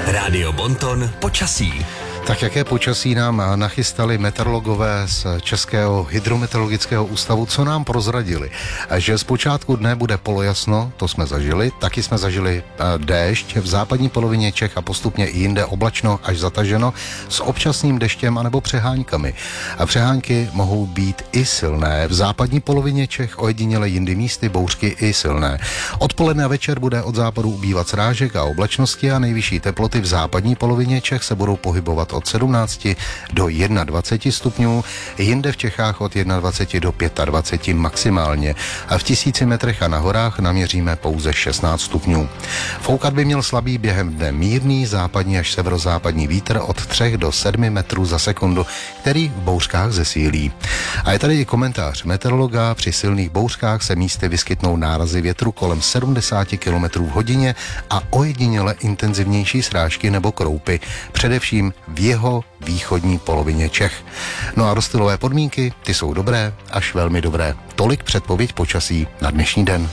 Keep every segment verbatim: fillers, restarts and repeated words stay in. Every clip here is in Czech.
Rádio Bonton počasí. Tak jaké počasí nám nachystali meteorologové z Českého hydrometeorologického ústavu, co nám prozradili? Že z počátku dne bude polojasno, to jsme zažili, taky jsme zažili déšť v západní polovině Čech a postupně i jinde oblačno až zataženo s občasným deštěm anebo přeháňkami. A přeháňky mohou být i silné. V západní polovině Čech ojediněle jindy místy bouřky i silné. Odpoledne a večer bude od západu ubývat srážek a oblačnosti a nejvyšší teploty v západní polovině Čech se budou pohybovat od sedmnácti do dvaceti jednoho stupňů, jinde v Čechách od dvaceti jednoho do dvaceti pěti maximálně a v tisíci metrech a na horách naměříme pouze šestnáct stupňů. Foukat by měl slabý během dne mírný západní až severozápadní vítr od tři do sedmi metrů za sekundu, který v bouřkách zesílí. A je tady i komentář meteorologa: při silných bouřkách se místy vyskytnou nárazy větru kolem sedmdesát kilometrů v hodině a ojediněle intenzivnější srážky nebo kroupy, především v jeho východní polovině Čech. No a rozstylové podmínky, ty jsou dobré až velmi dobré. Tolik předpověď počasí na dnešní den.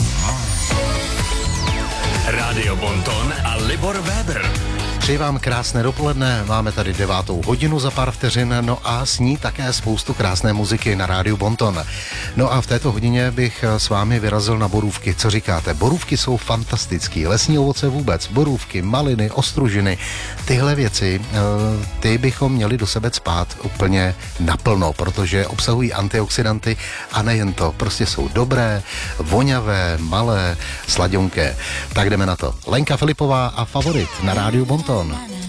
Rádio Bonton a Libor Weber. Přeji vám krásné dopoledne, máme tady devátou hodinu za pár vteřin, no a s ní také spoustu krásné muziky na rádiu Bonton. No a v této hodině bych s vámi vyrazil na borůvky. Co říkáte? Borůvky jsou fantastický, lesní ovoce vůbec, borůvky, maliny, ostružiny, tyhle věci, ty bychom měli do sebe cpát úplně naplno, protože obsahují antioxidanty a nejen to, prostě jsou dobré, voňavé, malé, sladionké. Tak jdeme na to. Lenka Filipová a Favorit na rádiu Bonton.